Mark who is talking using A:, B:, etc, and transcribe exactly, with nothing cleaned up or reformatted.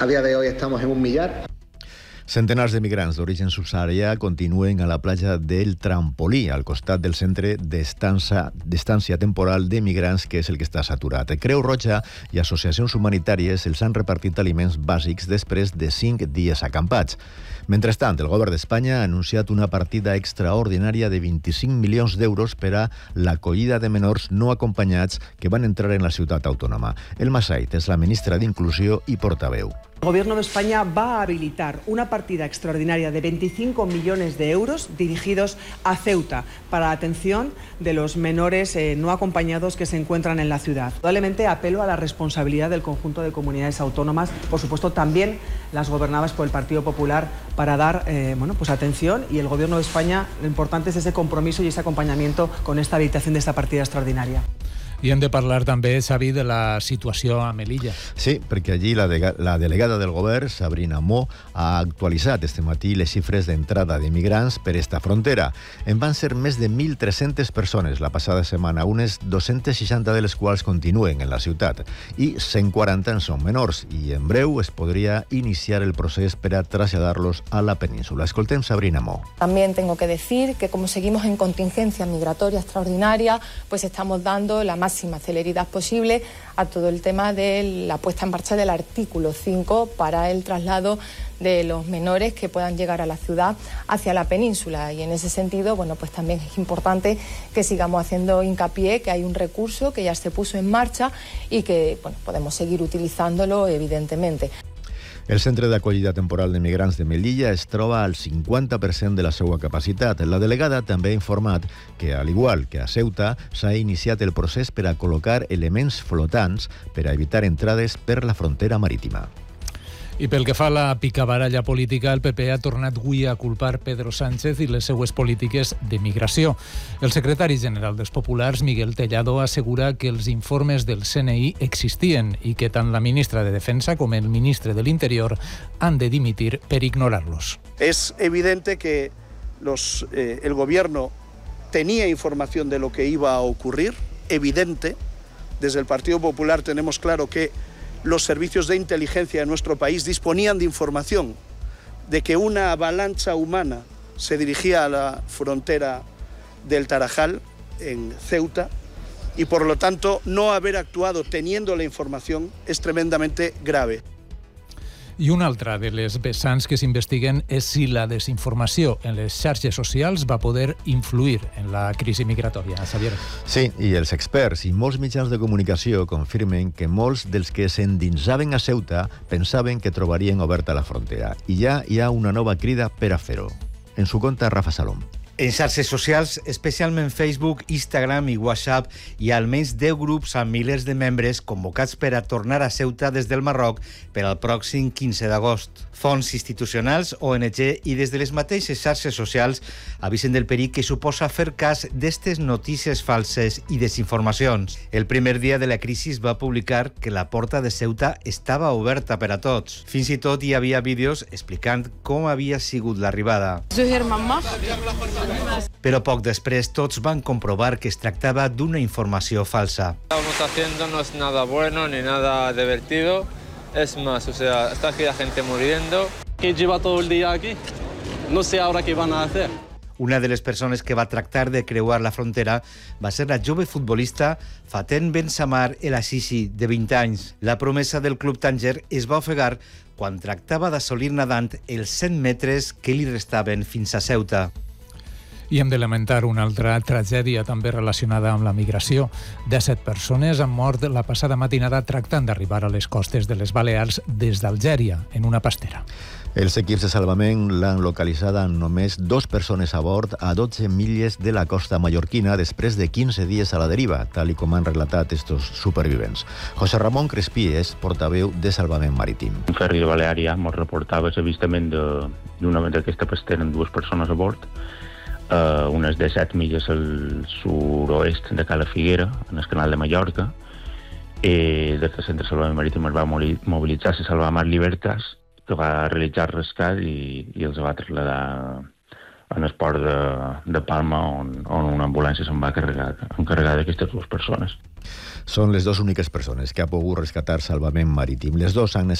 A: A día de hoy estamos en un millar.
B: Centenars de migrants d'origen subsaharià continuen a la platja del Trampolí, al costat del centre d'estància temporal de migrants, que és el que està saturat. Creu Roja i associacions humanitàries els han repartit aliments bàsics després de cinc dies acampats. Mentrestant, el govern d'Espanya ha anunciat una partida extraordinària de vint-i-cinc milions d'euros per a l'acollida de menors no acompanyats que van entrar en la ciutat autònoma. Elma Said és la ministra d'Inclusió i portaveu.
C: El Gobierno de España va a habilitar una partida extraordinaria de veinticinco millones de euros dirigidos a Ceuta para la atención de los menores eh, no acompañados que se encuentran en la ciudad. Probablemente apelo a la responsabilidad del conjunto de comunidades autónomas, por supuesto también las gobernadas por el Partido Popular, para dar eh, bueno, pues atención, y el Gobierno de España, lo importante es ese compromiso y ese acompañamiento con esta habilitación de esta partida extraordinaria.
D: I hem de parlar també, Xavi, de la situació a Melilla.
B: Sí, perquè allí la, de, la delegada del govern, Sabrina Mo, ha actualitzat este matí les xifres d'entrada de migrants per esta frontera. En van ser més de mil tres-centes persones la passada setmana, unes dos-centes seixanta de les quals continuen en la ciutat, i cent quaranta en són menors, i en breu es podria iniciar el procés per a traslladar-los a la península. Escoltem Sabrina Mo.
E: También tengo que decir que como seguimos en contingencia migratoria extraordinaria, pues estamos dando la más máxima celeridad posible a todo el tema de la puesta en marcha del artículo cinco para el traslado de los menores que puedan llegar a la ciudad hacia la península. Y en ese sentido, bueno, pues también es importante que sigamos haciendo hincapié que hay un recurso que ya se puso en marcha y que, bueno, podemos seguir utilizándolo, evidentemente.
B: El centre d'acollida temporal de migrants de Melilla es troba al cinquanta per cent de la seva capacitat. La delegada també ha informat que, al igual que a Ceuta, s'ha iniciat el procés per a col·locar elements flotants per a evitar entrades per la frontera marítima.
D: I pel que fa a la picabaralla política, el P P ha tornat avui a culpar Pedro Sánchez i les seues polítiques de migració. El secretari general dels Populars, Miguel Tellado, assegura que els informes del C N I existien i que tant la ministra de Defensa com el ministre de l'Interior han de dimitir per ignorar-los.
F: Es evidente que los, eh, el gobierno tenía información de lo que iba a ocurrir, evidente. Desde el Partido Popular tenemos claro que los servicios de inteligencia de nuestro país disponían de información de que una avalancha humana se dirigía a la frontera del Tarajal, en Ceuta, y por lo tanto no haber actuado teniendo la información es tremendamente grave.
D: I una altra de les vessants que s'investiguen és si la desinformació en les xarxes socials va poder influir en la crisi migratòria. Xavier.
B: Sí, i els experts i molts mitjans de comunicació confirmen que molts dels que s'endinsaven a Ceuta pensaven que trobarien oberta la frontera. I ja hi ha una nova crida per a fer-ho. En su compte, Rafa Salom.
G: En xarxes socials, especialment Facebook, Instagram i WhatsApp, hi ha almenys deu grups amb milers de membres convocats per a tornar a Ceuta des del Marroc per al pròxim quinze d'agost. Fonts institucionals, O N G i des de les mateixes xarxes socials avisen del perill que suposa fer cas d'estes notícies falses i desinformacions. El primer dia de la crisi es va publicar que la porta de Ceuta estava oberta per a tots. Fins i tot hi havia vídeos explicant com havia sigut l'arribada. Però poc després tots van comprovar que es tractava d'una informació falsa.
H: Lo que estamos haciendo no es nada bueno ni nada divertido. Es más, o sea, está aquí la gente muriendo.
I: Que lleva todo el día aquí. No sé ahora qué van a hacer.
G: Una de les persones que va tractar de creuar la frontera va ser la jove futbolista Faten Ben Samar El Assisi, de vint anys. La promesa del club Tanger es va ofegar quan tractava d'assolir nadant els cent metres que li restaven fins a Ceuta.
D: I hem de lamentar una altra tragèdia també relacionada amb la migració. disset persones han mort la passada matinada tractant d'arribar a les costes de les Balears des d'Algèria, en una pastera.
B: Els equips de salvament l'han localitzada amb només dos persones a bord a dotze milles de la costa mallorquina després de quinze dies a la deriva, tal i com han relatat estos supervivents. José Ramón Crespí és portaveu de Salvament Marítim.
J: Un ferri de Baleària ens reportava l'avistament d'una d'aquesta pastera amb dues persones a bord, Uh, unes disset milles al sud-oest de Cala Figuera, en el canal de Mallorca. I des del Centre de Salvament Marítim es va mobilitzar la Salvamar Libertas, que va realitzar el rescat i, i els va traslladar en el port de, de Palma, on, on una ambulància se'n va carregar, encarregar d'aquestes dues persones.
B: Són les dues úniques persones que ha pogut rescatar Salvament Marítim. Les dues han